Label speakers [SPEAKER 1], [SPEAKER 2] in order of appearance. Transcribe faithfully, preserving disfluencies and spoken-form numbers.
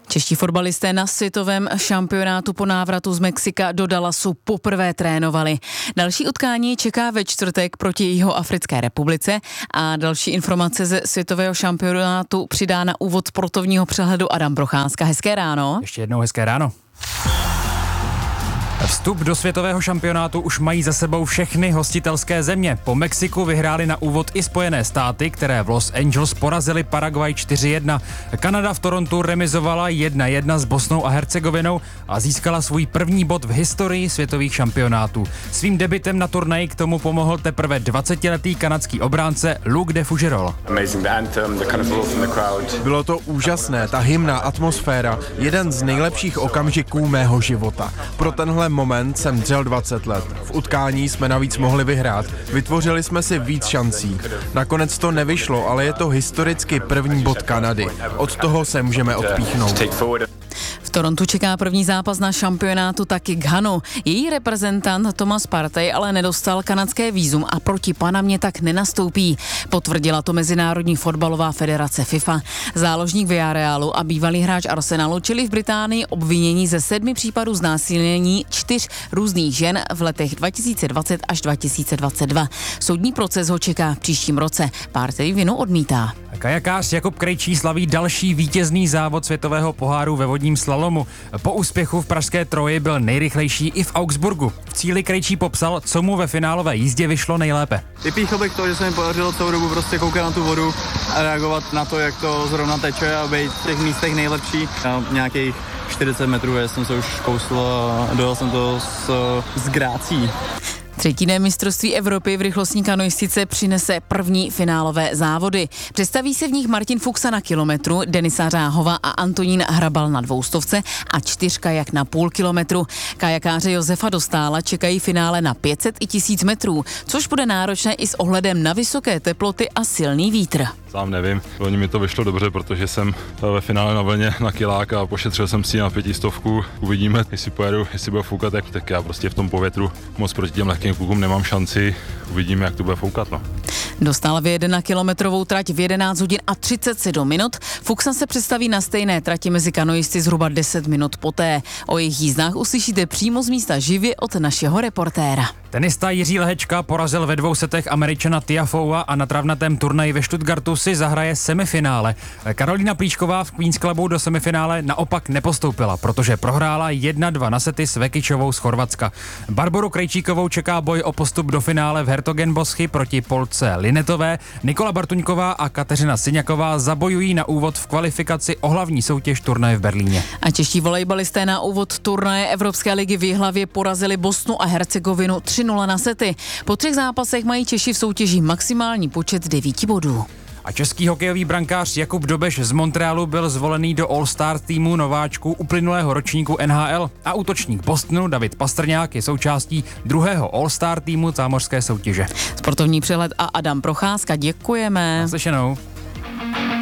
[SPEAKER 1] Čeští fotbalisté na světovém šampionátu po návratu z Mexika do Dallasu poprvé trénovali. Další utkání čeká ve čtvrtek proti Jihoafrické republice a další informace ze světového šampionátu přidá na úvod sportovního přehledu Adam Procházka. Hezké ráno.
[SPEAKER 2] Ještě jednou hezké ráno. Vstup do světového šampionátu už mají za sebou všechny hostitelské země. Po Mexiku vyhráli na úvod i Spojené státy, které v Los Angeles porazili Paraguay čtyři jedna. Kanada v Torontu remizovala jedna jedna s Bosnou a Hercegovinou a získala svůj první bod v historii světových šampionátů. Svým debutem na turnaji k tomu pomohl teprve dvacetiletý kanadský obránce Luc de Fougerolles.
[SPEAKER 3] Bylo to úžasné, ta hymna, atmosféra, jeden z nejlepších okamžiků mého života. Pro tenhle moment jsem dřel dvacet let. V utkání jsme navíc mohli vyhrát. Vytvořili jsme si víc šancí. Nakonec to nevyšlo, ale je to historicky první bod Kanady. Od toho se můžeme odpíchnout.
[SPEAKER 1] V Torontu čeká první zápas na šampionátu taky Ghanu. Její reprezentant Thomas Partey ale nedostal kanadské vízum a proti Panamě tak nenastoupí. Potvrdila to Mezinárodní fotbalová federace FIFA. Záložník Villarealu a bývalý hráč Arsenalu čili v Británii obvinění ze sedmi případů znásilnění čtyř různých žen v letech dva tisíce dvacet až dva tisíce dvacet dva. Soudní proces ho čeká v příštím roce. Partey vinu odmítá.
[SPEAKER 2] Kajakář Jakub Krejčí slaví další vítězný závod světového poháru ve vodním slalomu. Po úspěchu v pražské Troji byl nejrychlejší i v Augsburgu. V cíli Krejčí popsal, co mu ve finálové jízdě vyšlo nejlépe.
[SPEAKER 4] Vypíchl bych to, že se mi podařilo celou dobu prostě koukat na tu vodu a reagovat na to, jak to zrovna teče a být v těch místech nejlepší. A nějakých čtyřicet metrů jsem se už kousl a dojel jsem to s, s grácí.
[SPEAKER 1] Třetí mistrovství Evropy v rychlostní kanoistice přinese první finálové závody. Představí se v nich Martin Fuxa na kilometru, Denisa Řáhova a Antonín Hrabal na dvoustovce a čtyřka jak na půl kilometru. Kajakáře Josefa Dostála čekají finále na pět set i tisíc metrů, což bude náročné i s ohledem na vysoké teploty a silný vítr.
[SPEAKER 5] Sám nevím, loni mi to vyšlo dobře, protože jsem ve finále na vlně na kilák a pošetřil jsem si na pětistovku. Uvidíme, jestli pojedu, jestli bude foukat, tak, tak já prostě v tom povětru moc proti těm lehkým klukům nemám šanci. Uvidíme, jak to bude foukat. No.
[SPEAKER 1] Dostal vyjede na kilometrovou trať v jedenáct hodin a třicet sedm minut. Fuxa se představí na stejné trati mezi kanoisty zhruba deset minut poté. O jejich jízdách uslyšíte přímo z místa živě od našeho reportéra.
[SPEAKER 2] Tenista Jiří Lehečka porazil ve dvou setech Američana Tiafoea a na travnatém turnaji ve Stuttgartu si zahraje semifinále. Karolína Plíšková v Queen's Clubu do semifinále naopak nepostoupila, protože prohrála jedna dva na sety s Vekičovou z Chorvatska. Barboru Krejčíkovou čeká boj o postup do finále v Hertogenboschy proti Polce Linetové. Nikola Bartuňková a Kateřina Syňaková zabojují na úvod v kvalifikaci o hlavní soutěž turnaje v Berlíně.
[SPEAKER 1] A čeští volejbalisté na úvod turnaje Evropské ligy v Jihlavě porazili Bosnu a Hercegovinu tři nula na sety. Po třech zápasech mají Češi v soutěži maximální počet devíti bodů.
[SPEAKER 2] A český hokejový brankář Jakub Dobeš z Montrealu byl zvolený do All-Star týmu nováčků uplynulého ročníku N H L a útočník Bostonu David Pastrňák je součástí druhého All-Star týmu zámořské soutěže.
[SPEAKER 1] Sportovní přehled a Adam Procházka, děkujeme.
[SPEAKER 2] Naslyšenou.